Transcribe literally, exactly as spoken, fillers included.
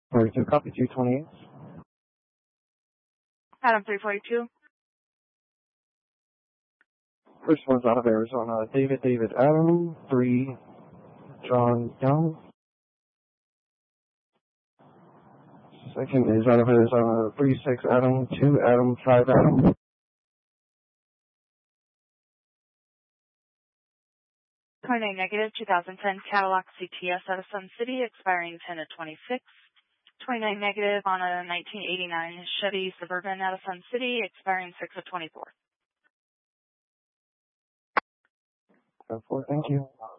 forty-two, copy two twenty-eight. Adam three forty-two. First one's out of Arizona. David, David, Adam, three, John Young. Second is out of Arizona. three, six, Adam, two, Adam, five, Adam. twenty-nine negative, two thousand ten Cadillac C T S out of Sun City, expiring ten of twenty-six. twenty-nine negative on a nineteen eighty-nine Chevy Suburban out of Sun City, expiring six of twenty-four. Go for it, thank you.